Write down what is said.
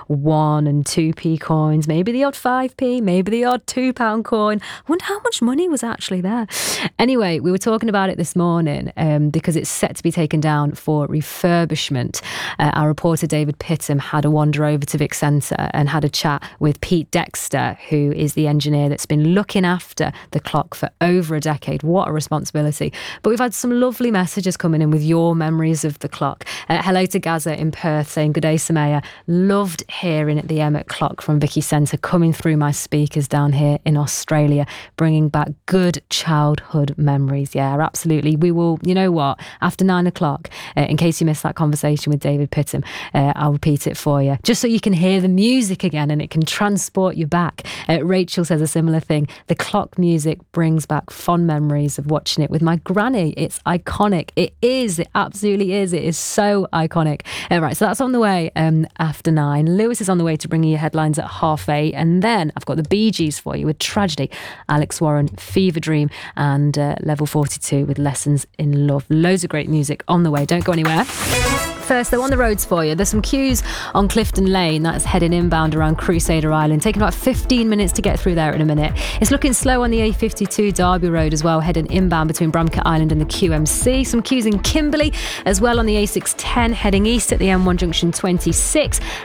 1 and 2p coins, maybe the odd 5p, maybe the odd £2 coin. I wonder how much money was actually there. Anyway, we were talking about it this morning because it's set to be taken down for refurbishment. Our reporter David Pittham had a wander over to Vic Centre and had a chat with Pete Dexter, who is the engineer that's been looking after the clock for over a decade. What a responsibility. But we've had some lovely messages coming in with your memories of the clock. Hello to Gaza in Perth saying, good day, Samaya. Loved hearing the Emmett clock from Vicky Centre coming through my speakers down here in Australia, bringing back good childhood memories. Yeah, absolutely. We will, you know what, after 9 o'clock, in case you missed that conversation with David Pittham, I'll repeat it for you, just so you can hear the music again and it can transport you back. Rachel says a similar thing. The clock music brings back fond memories of watching it with my granny. It's iconic. It is. It absolutely is. It is so iconic. Right, so that's on the way after 9. Lewis is on the way to bring you your headlines at 8:30. And then I've got the Bee Gees for you with Tragedy, Alex Warren, Fever Dream, and Level 42 with Lessons in Love. Loads of great music on the way. Don't go anywhere. First, though, on the roads for you, there's some queues on Clifton Lane. That's heading inbound around Crusader Island, taking about 15 minutes to get through there in a minute. It's looking slow on the A52 Derby Road as well, heading inbound between Bramcat Island and the QMC. Some queues in Kimberley as well on the A610, heading east at the M1 junction 26.